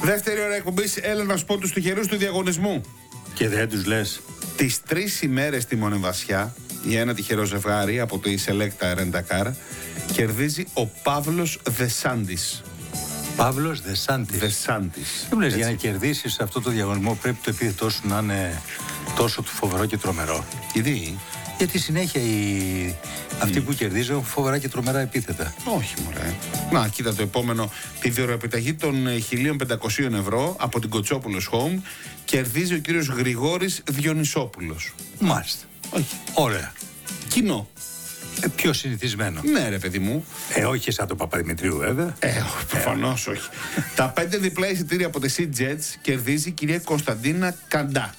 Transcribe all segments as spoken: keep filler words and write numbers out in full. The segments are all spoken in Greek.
Δεύτερη ώρα εκπομπής, έλα να σου πω τους τυχερούς του διαγωνισμού. Και δεν τους λες. Τις τρεις ημέρες στη Μονεβασιά, για ένα τυχερό ζευγάρι από τη Selecta Rent-A-Car, κερδίζει ο Παύλος Δεσάντης. Παύλος Δεσάντης. Δεσάντης. Τι μου λες, για να κερδίσεις αυτό το διαγωνισμό πρέπει το επίθετό σου να είναι τόσο του φοβερό και τρομερό. Γιατί? Γιατί συνέχεια οι... αυτοί που κερδίζουν φοβερά και τρομερά επίθετα. Όχι μωρέ. Να, κοίτα το επόμενο. Τη δωροεπιταγή των χίλια πεντακόσια ευρώ από την Κοτσόπουλος Home κερδίζει ο κύριος Γρηγόρης Διονυσόπουλος. Μάλιστα. Όχι. Ωραία. Κοινό. Ε, πιο συνηθισμένο. Ναι ρε παιδί μου. Ε, όχι σαν τον Παπαδημητρίου βέβαια. Ε, προφανώς όχι. Τα πέντε διπλά εισιτήρια από τη Sea-Jets κερδίζει η κυρία Κωνσταντίνα Καντά,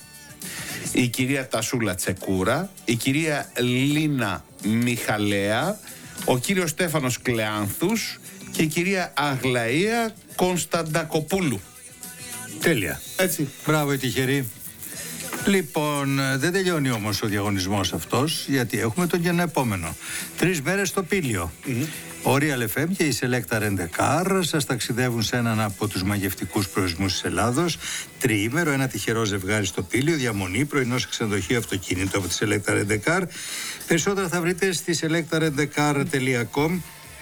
η κυρία Τασούλα Τσεκούρα, η κυρία Λίνα Μιχαλέα, ο κύριος Στέφανος Κλεάνθους και η κυρία Αγλαία Κωνσταντακοπούλου. Τέλεια. Έτσι. Μπράβο οι τυχεροί. Λοιπόν, δεν τελειώνει όμως ο διαγωνισμός αυτός, γιατί έχουμε τον και ένα επόμενο. Τρεις μέρες στο Πήλιο. Mm-hmm. Ο Real εφ εμ και η Selecta Rent-A-Car σας ταξιδεύουν σε έναν από τους μαγευτικούς προορισμούς της Ελλάδος. Τριήμερο, ένα τυχερό ζευγάρι στο Πήλιο, διαμονή, πρωινό σε ξενοδοχείο, αυτοκίνητο από τη Selecta Rent-A-Car. Περισσότερα θα βρείτε στη selecta rent a car τελεία com.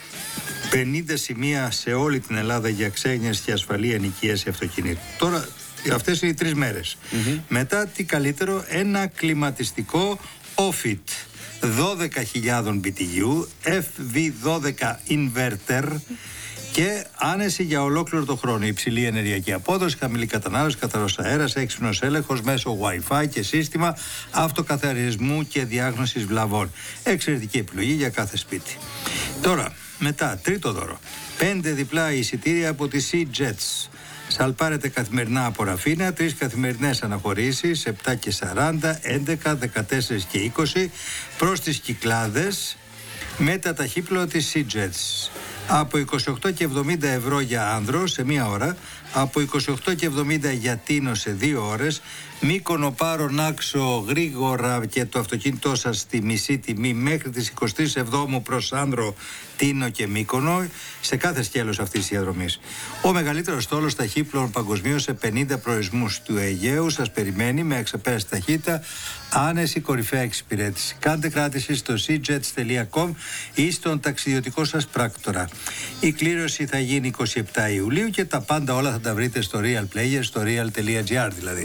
πενήντα σημεία σε όλη την Ελλάδα για ξένιες και ασφαλή ενοικίαση αυτοκινήτου. Τώρα, αυτές είναι οι τρεις μέρες. Mm-hmm. Μετά, τι καλύτερο, ένα κλιματιστικό Ofit δώδεκα χιλιάδες μπι τι γιου, εφ βι δώδεκα inverter και άνεση για ολόκληρο το χρόνο. Υψηλή ενεργειακή απόδοση, χαμηλή κατανάλωση, καθαρός αέρας, έξυπνος έλεγχος μέσω Wi-Fi και σύστημα αυτοκαθαρισμού και διάγνωσης βλαβών. Εξαιρετική επιλογή για κάθε σπίτι. Τώρα, μετά, τρίτο δώρο. Πέντε διπλά εισιτήρια από τη Sea-Jets. Σαλπάρετε καθημερινά από Ραφίνα, τρεις καθημερινές αναχωρήσεις, επτά και σαράντα, έντεκα, δεκατέσσερα και είκοσι, προς τις Κυκλάδες, με τα ταχύπλοα της Sea-Jets. Από είκοσι οκτώ και εβδομήντα ευρώ για άνδρο σε μία ώρα, από είκοσι οκτώ και εβδομήντα για Τίνο σε δύο ώρες, Μύκονο, Πάρο, Νάξο, γρήγορα και το αυτοκίνητό σας στη μισή τιμή μέχρι τις εικοστή εβδόμη προς Άνδρο, Τίνο και Μύκονο, σε κάθε σκέλος αυτής της διαδρομής. Ο μεγαλύτερος στόλος ταχύπλων παγκοσμίως σε πενήντα προορισμούς του Αιγαίου σας περιμένει με αξεπέραστη ταχύτητα, άνεση, κορυφαία εξυπηρέτηση. Κάντε κράτηση στο seajets τελεία com ή στον ταξιδιωτικό σας πράκτορα. Η κλήρωση θα γίνει εικοστή εβδόμη Ιουλίου και τα πάντα όλα θα τα βρείτε στο Real Player, στο real τελεία gr δηλαδή.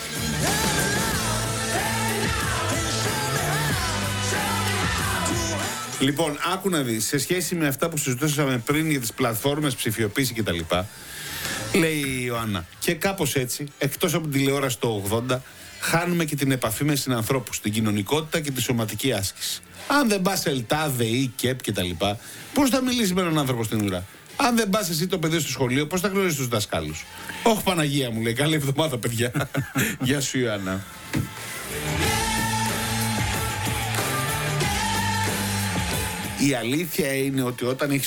Λοιπόν, άκου να δεις, σε σχέση με αυτά που συζητούσαμε πριν για τις πλατφόρμες, ψηφιοποίηση κτλ. Λέει η Ιωάννα, και κάπως έτσι, εκτός από την τηλεόραση το ογδόντα, χάνουμε και την επαφή με συνανθρώπους, την κοινωνικότητα και τη σωματική άσκηση. Αν δεν πας ΕΛΤΑ, ΔΕΗ, ΚΕΠ κτλ., πώς θα μιλήσεις με έναν άνθρωπο στην ουρά? Αν δεν πας εσύ το παιδί στο σχολείο, πώς θα γνωρίσεις τους δασκάλους? Όχι Παναγία μου, λέει, καλή εβδομάδα παιδιά. Γεια σου Ιωάννα. Η αλήθεια είναι ότι όταν έχεις